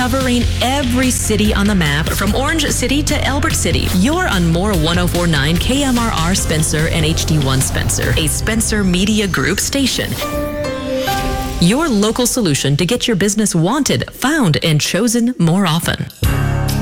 covering every city on the map from Orange City to Elbert City. You're on More 104.9 KMRR Spencer and HD1 Spencer, a Spencer Media Group station. Your local solution to get your business wanted, found, and chosen more often.